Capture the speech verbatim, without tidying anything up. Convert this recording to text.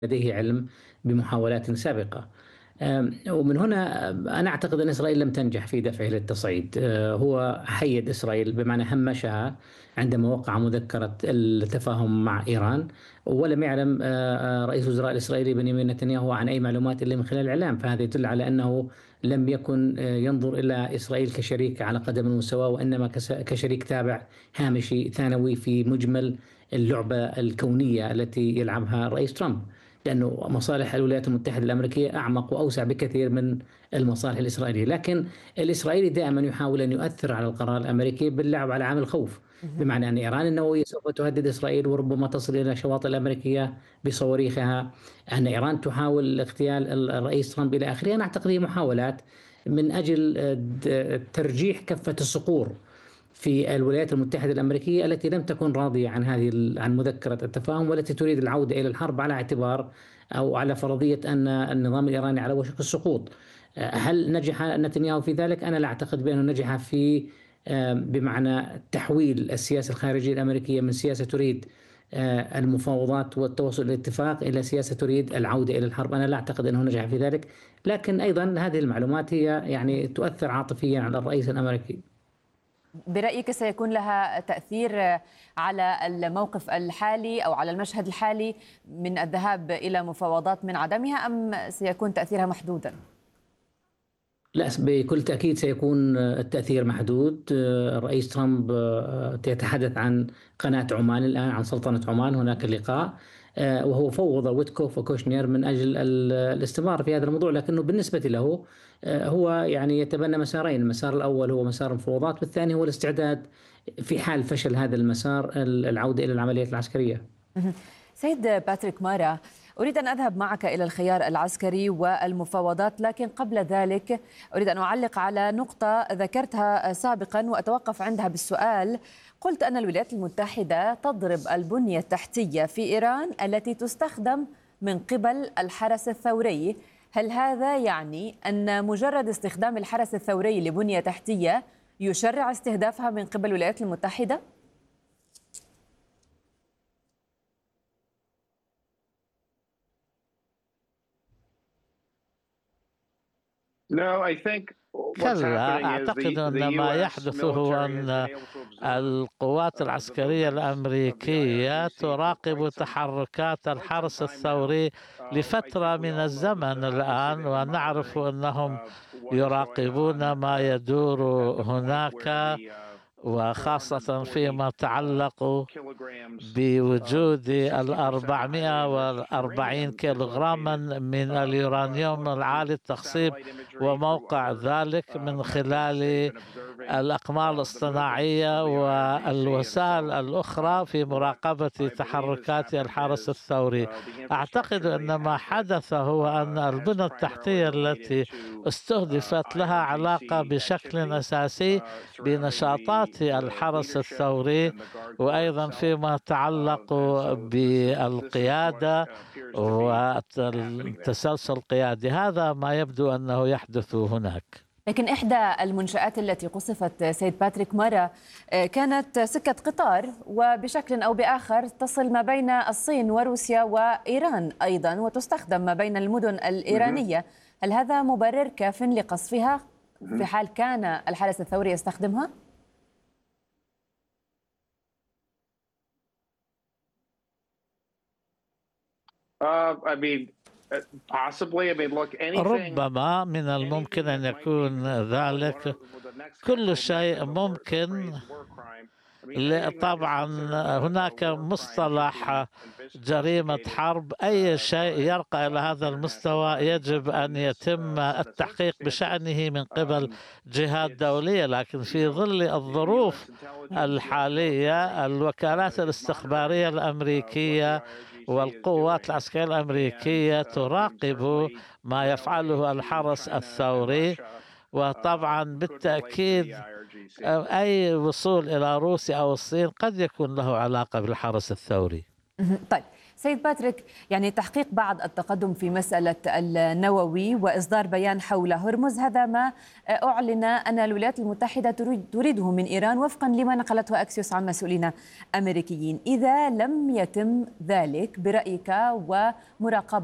لديه علم بمحاولات سابقة. آم، ومن هنا آم، أنا أعتقد أن إسرائيل لم تنجح في دفعه للتصعيد. آه، هو حيد إسرائيل بمعنى همشها عندما وقع مذكرة التفاهم مع إيران، ولم يعلم آه، آه، رئيس الوزراء الإسرائيلي بنيامين نتنياهو عن أي معلومات إلا من خلال الإعلام، فهذا يدل على أنه لم يكن آه، ينظر إلى إسرائيل كشريك على قدم ومساواة، وإنما كس- كشريك تابع هامشي ثانوي في مجمل اللعبة الكونية التي يلعبها الرئيس ترامب، لأنه مصالح الولايات المتحدة الأمريكية أعمق وأوسع بكثير من المصالح الإسرائيلية. لكن الإسرائيلي دائما يحاول أن يؤثر على القرار الأمريكي باللعب على عامل الخوف، مهم. بمعنى أن إيران النووية سوف تهدد إسرائيل وربما تصل إلى الشواطئ الأمريكية بصواريخها، أن إيران تحاول اغتيال الرئيس ترامب إلى آخره. أنا أعتقد هي محاولات من أجل ترجيح كفة الصقور في الولايات المتحدة الأمريكية التي لم تكن راضية عن هذه عن مذكرة التفاهم، والتي تريد العودة إلى الحرب على اعتبار أو على فرضية أن النظام الإيراني على وشك السقوط. هل نجح نتنياهو في ذلك؟ أنا لا أعتقد بأنه نجح في بمعنى تحويل السياسة الخارجية الأمريكية من سياسة تريد المفاوضات والتوصل للاتفاق إلى سياسة تريد العودة إلى الحرب. أنا لا أعتقد أنه نجح في ذلك، لكن أيضا هذه المعلومات هي يعني تؤثر عاطفيا على الرئيس الأمريكي. برأيك سيكون لها تأثير على الموقف الحالي أو على المشهد الحالي من الذهاب إلى مفاوضات من عدمها، أم سيكون تأثيرها محدودا؟ لا، بكل تأكيد سيكون التأثير محدود. الرئيس ترامب يتحدث عن قناة عمان الآن، عن سلطنة عمان. هناك لقاء وهو فوض ويتكوف وكوشنير من أجل الاستمرار في هذا الموضوع، لكنه بالنسبة له هو يعني يتبنى مسارين. المسار الأول هو مسار المفاوضات، والثاني هو الاستعداد في حال فشل هذا المسار العودة إلى العمليات العسكرية. سيد باتريك مارا، أريد أن أذهب معك إلى الخيار العسكري والمفاوضات، لكن قبل ذلك أريد أن أعلق على نقطة ذكرتها سابقا وأتوقف عندها بالسؤال. قلت أن الولايات المتحدة تضرب البنية التحتية في إيران التي تستخدم من قبل الحرس الثوري. هل هذا يعني أن مجرد استخدام الحرس الثوري لبنية تحتية يشرع استهدافها من قبل الولايات المتحدة؟ كلا، أعتقد أن ما يحدث هو أن القوات العسكرية الأمريكية تراقب تحركات الحرس الثوري لفترة من الزمن الآن، ونعرف أنهم يراقبون ما يدور هناك، وخاصة فيما يتعلق بوجود الأربعمائة والأربعين كيلوغراما من اليورانيوم العالي التخصيب وموقع ذلك من خلال الأقمار الاصطناعية والوسائل الأخرى في مراقبة تحركات الحرس الثوري. أعتقد أن ما حدث هو أن البنى التحتية التي استهدفت لها علاقة بشكل أساسي بنشاطات الحرس الثوري، وأيضا فيما يتعلق بالقيادة والتسلسل القيادي. هذا ما يبدو أنه يحدث هناك. لكن إحدى المنشآت التي قصفت سيد باتريك مارا كانت سكة قطار، وبشكل أو بآخر تصل ما بين الصين وروسيا وإيران أيضا، وتستخدم ما بين المدن الإيرانية. هل هذا مبرر كاف لقصفها في حال كان الحرس الثوري يستخدمها؟ ربما من الممكن أن يكون ذلك. كل شيء ممكن. طبعا هناك مصطلح جريمة حرب، أي شيء يرقى إلى هذا المستوى يجب أن يتم التحقيق بشأنه من قبل جهات دولية، لكن في ظل الظروف الحالية الوكالات الاستخبارية الأمريكية والقوات العسكرية الأمريكية تراقب ما يفعله الحرس الثوري، وطبعا بالتأكيد أي وصول إلى روسيا أو الصين قد يكون له علاقة بالحرس الثوري. طيب سيد باتريك، يعني تحقيق بعض التقدم في مسألة النووي وإصدار بيان حول هرمز، هذا ما أعلن أن الولايات المتحدة تريد تريده من إيران وفقا لما نقلته أكسيوس عن مسؤولين أمريكيين. إذا لم يتم ذلك برأيك ومراقبة